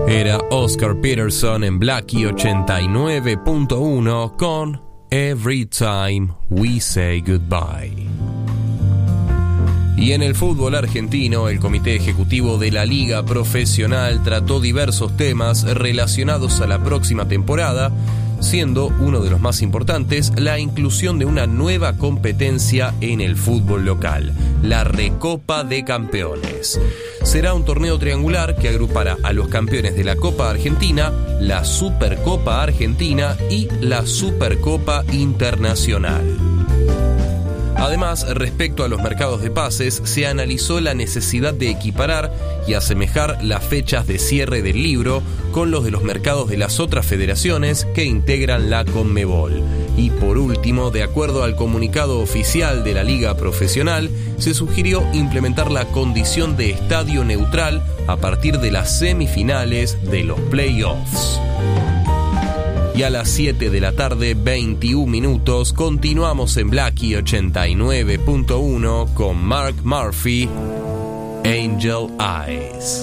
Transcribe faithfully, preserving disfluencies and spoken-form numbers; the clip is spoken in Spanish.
Era Oscar Peterson en Blackie ochenta y nueve punto uno con Every Time We Say Goodbye. Y en el fútbol argentino, el Comité Ejecutivo de la Liga Profesional trató diversos temas relacionados a la próxima temporada, siendo uno de los más importantes la inclusión de una nueva competencia en el fútbol local, la Recopa de Campeones. Será un torneo triangular que agrupará a los campeones de la Copa Argentina, la Supercopa Argentina y la Supercopa Internacional. Además, respecto a los mercados de pases, se analizó la necesidad de equiparar y asemejar las fechas de cierre del libro con los de los mercados de las otras federaciones que integran la Conmebol. Y por último, de acuerdo al comunicado oficial de la Liga Profesional, se sugirió implementar la condición de estadio neutral a partir de las semifinales de los playoffs. Y a las siete de la tarde, veintiún minutos, continuamos en Blackie ochenta y nueve punto uno con Mark Murphy, Angel Eyes.